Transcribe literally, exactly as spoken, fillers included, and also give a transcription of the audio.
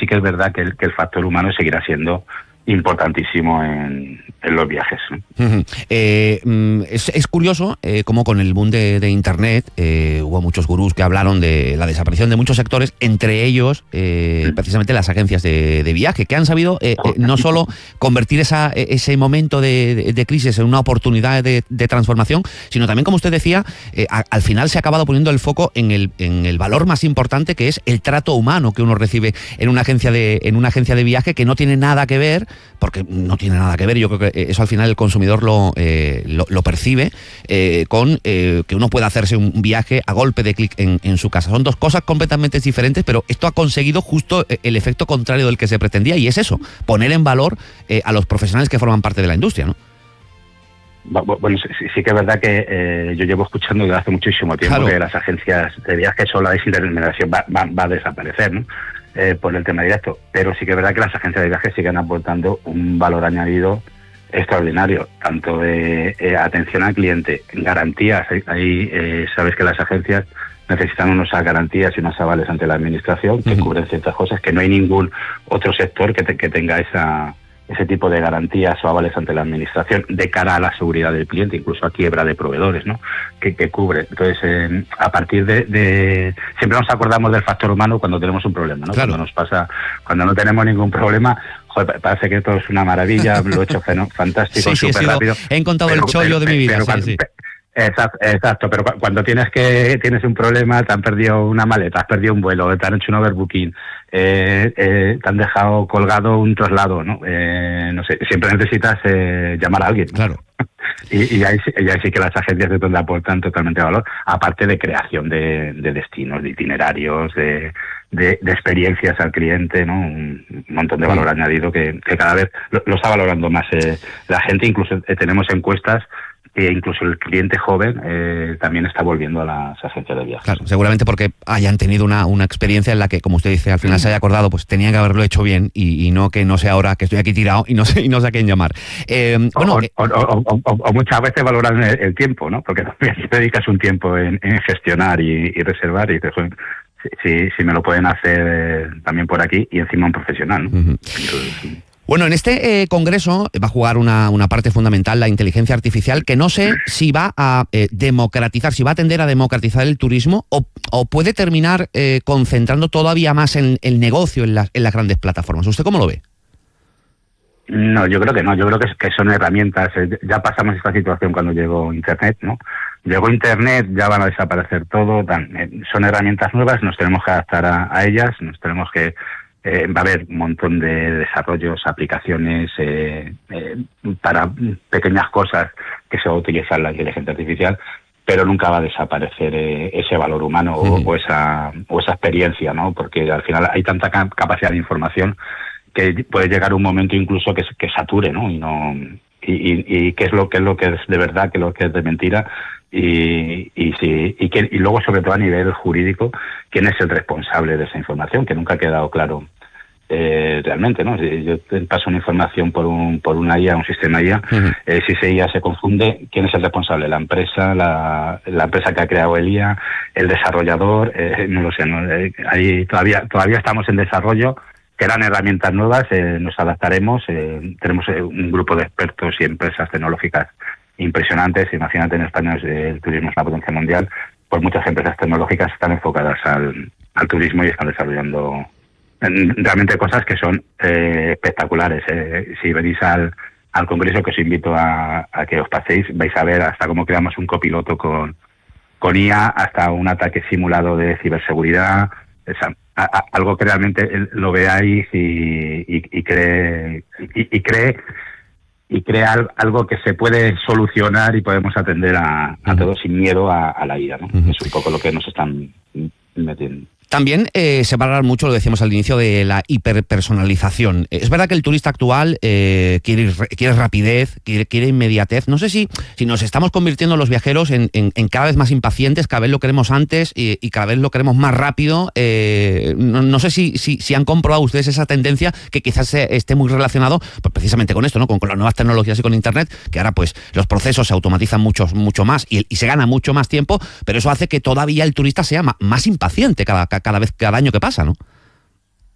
sí que es verdad que el, que el factor humano seguirá siendo importantísimo en, en los viajes, ¿no? Uh-huh. Eh, es, es curioso eh, cómo con el boom de, de Internet eh, hubo muchos gurús que hablaron de la desaparición de muchos sectores, entre ellos eh, uh-huh. precisamente las agencias de, de viaje, que han sabido eh, eh, no solo convertir esa, ese momento de, de, de crisis en una oportunidad de, de transformación, sino también, como usted decía, eh, a, al final se ha acabado poniendo el foco en el, en el valor más importante, que es el trato humano que uno recibe en una agencia de, en una agencia de viaje, que no tiene nada que ver, porque no tiene nada que ver, yo creo que eso al final el consumidor lo, eh, lo, lo percibe eh, con eh, que uno pueda hacerse un viaje a golpe de clic en, en su casa. Son dos cosas completamente diferentes, pero esto ha conseguido justo el efecto contrario del que se pretendía, y es eso, poner en valor eh, a los profesionales que forman parte de la industria, ¿no? Bueno, sí, sí que es verdad que eh, yo llevo escuchando desde hace muchísimo tiempo claro. que las agencias de viajes o la desintermediación va, va, va a desaparecer, ¿no? Eh, por el tema directo, pero sí que es verdad que las agencias de viajes siguen aportando un valor añadido extraordinario, tanto de eh, atención al cliente, garantías. Ahí eh, sabes que las agencias necesitan unas garantías y unos avales ante la administración que uh-huh. cubren ciertas cosas, que no hay ningún otro sector que, te, que tenga esa ese tipo de garantías o avales ante la administración de cara a la seguridad del cliente, incluso a quiebra de proveedores, ¿no? Que, que cubre. Entonces, eh, a partir de, de... Siempre nos acordamos del factor humano cuando tenemos un problema, ¿no? Claro. Cuando nos pasa, cuando no tenemos ningún problema, joder, parece que todo es una maravilla, lo he hecho fantástico, sí, sí, súper rápido. He encontrado pero, el chollo pero, de mi vida, pero, sí, cuando, sí. Exacto, exacto, pero cuando tienes que tienes un problema, te han perdido una maleta, has perdido un vuelo, te han hecho un overbooking, eh, eh, te han dejado colgado un traslado, ¿no? Eh, no sé, siempre necesitas eh, llamar a alguien, ¿no? Claro. Y, y, ahí, y ahí sí que las agencias de donde aportan totalmente valor, aparte de creación de, de destinos, de itinerarios, de, de, de experiencias al cliente, ¿no? Un, un montón de valor sí. añadido que, que cada vez lo, lo está valorando más eh, la gente. Incluso eh, tenemos encuestas que incluso el cliente joven eh, también está volviendo a las agencias de viajes. Claro, seguramente porque hayan tenido una, una experiencia en la que, como usted dice, al final se haya acordado, pues tenían que haberlo hecho bien y, y no que no sé ahora que estoy aquí tirado y no sé, y no sé a quién llamar. Eh, bueno, o, o, o, o, o, o muchas veces valoran el, el tiempo, ¿no? Porque si te dedicas un tiempo en, en gestionar y, y reservar y dices, si, si me lo pueden hacer eh, también por aquí y encima un profesional, ¿no? Uh-huh. Entonces, bueno, en este eh, congreso va a jugar una, una parte fundamental la inteligencia artificial, que no sé si va a eh, democratizar, si va a tender a democratizar el turismo o, o puede terminar eh, concentrando todavía más en el negocio en, la, en las grandes plataformas. ¿Usted cómo lo ve? No, yo creo que no, yo creo que, que son herramientas. Ya pasamos esta situación cuando llegó Internet, ¿no? Llegó Internet, ya van a desaparecer todo, tan, eh, son herramientas nuevas, nos tenemos que adaptar a, a ellas, nos tenemos que... Eh, va a haber un montón de desarrollos, aplicaciones eh, eh, para pequeñas cosas que se va a utilizar la inteligencia artificial, pero nunca va a desaparecer eh, ese valor humano o, uh-huh. o esa o esa experiencia, ¿no? Porque al final hay tanta capacidad de información que puede llegar un momento incluso que, que sature, ¿no? Y no y, y, y qué es lo que es lo que es de verdad, qué es lo que es de mentira. Y, y, sí, y, que, y luego, sobre todo a nivel jurídico, quién es el responsable de esa información, que nunca ha quedado claro eh, realmente, ¿no? Si yo te paso una información por un por una I A, un sistema I A, uh-huh. eh, si esa I A se confunde, ¿quién es el responsable? ¿La empresa, la, la empresa que ha creado el I A, el desarrollador? Eh, no lo sé, ¿no? Eh, ahí todavía todavía estamos en desarrollo, quedan herramientas nuevas, eh, nos adaptaremos, eh, tenemos eh, un grupo de expertos y empresas tecnológicas impresionantes. Imagínate, en España el turismo es una potencia mundial, pues muchas empresas tecnológicas están enfocadas al, al turismo y están desarrollando realmente cosas que son eh, espectaculares. Eh. Si venís al, al congreso, que os invito a, a que os paséis, vais a ver hasta cómo creamos un copiloto con, con I A, hasta un ataque simulado de ciberseguridad, esa, a, a, algo que realmente lo veáis y, y, y cree y, y cree y crea algo que se puede solucionar y podemos atender a, a todos sin miedo a, a la I A, ¿no? Uh-huh. Es un poco lo que nos están metiendo. También eh, se va a hablar mucho, lo decíamos al inicio, de la hiperpersonalización. Es verdad que el turista actual eh, quiere, quiere rapidez, quiere, quiere inmediatez. No sé si, si nos estamos convirtiendo los viajeros en, en, en cada vez más impacientes, cada vez lo queremos antes y, y cada vez lo queremos más rápido. Eh, no, no sé si, si, si han comprobado ustedes esa tendencia, que quizás esté muy relacionado pues, precisamente con esto, ¿no? Con, con las nuevas tecnologías y con Internet, que ahora pues los procesos se automatizan mucho, mucho más y, y se gana mucho más tiempo, pero eso hace que todavía el turista sea más, más impaciente cada, cada vez, cada año que pasa, ¿no?